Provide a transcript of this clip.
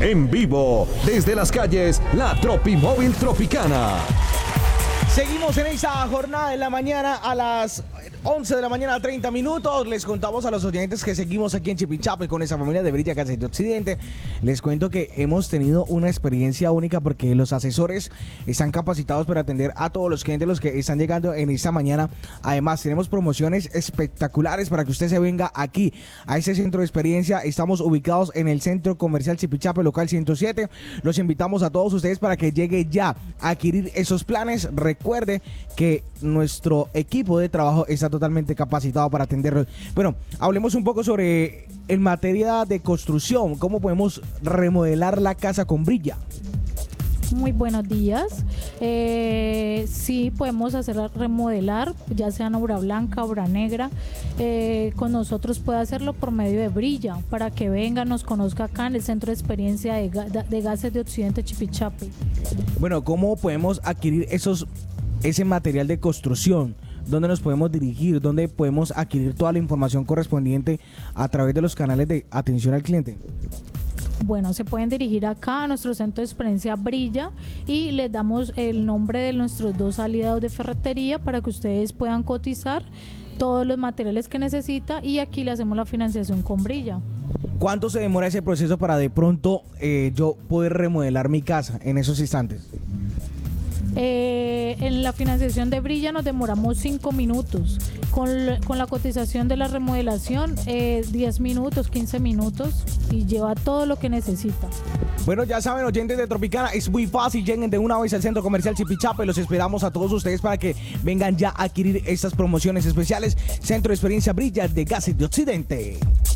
En vivo, desde las calles, la Tropimóvil Tropicana. Seguimos en esta jornada de la mañana a las 11 de la mañana, 30 minutos. Les contamos a los oyentes que seguimos aquí en Chipichape con esa familia de Brilla Gases de Occidente. Les cuento que hemos tenido una experiencia única porque los asesores están capacitados para atender a todos los clientes los que están llegando en esta mañana. Además, tenemos promociones espectaculares para que usted se venga aquí a este centro de experiencia. Estamos ubicados en el Centro Comercial Chipichape, local 107. Los invitamos a todos ustedes para que llegue ya a adquirir esos planes. Recuerde que nuestro equipo de trabajo está totalmente capacitado para atenderlo. Bueno, hablemos un poco sobre en materia de construcción, cómo podemos remodelar la casa con Brilla. Muy buenos días. Sí, podemos hacer remodelar, ya sea en obra blanca, obra negra. Con nosotros puede hacerlo por medio de Brilla, para que venga, nos conozca acá en el Centro de Experiencia de Gases de Occidente Chipichape. Bueno, ¿cómo podemos adquirir ese material de construcción? ¿Dónde nos podemos dirigir? ¿Dónde podemos adquirir toda la información correspondiente a través de los canales de atención al cliente? Bueno, se pueden dirigir acá a nuestro Centro de Experiencia Brilla y les damos el nombre de nuestros 2 aliados de ferretería para que ustedes puedan cotizar todos los materiales que necesita y aquí le hacemos la financiación con Brilla. ¿Cuánto se demora ese proceso para de pronto yo poder remodelar mi casa en esos instantes? En la financiación de Brilla nos demoramos 5 minutos. Con la cotización de la remodelación, 10 minutos, 15 minutos y lleva todo lo que necesita. Bueno, ya saben, oyentes de Tropicana, es muy fácil, lleguen de una vez al Centro Comercial Chipichape. Los esperamos a todos ustedes para que vengan ya a adquirir estas promociones especiales. Centro de Experiencia Brilla de Gases de Occidente.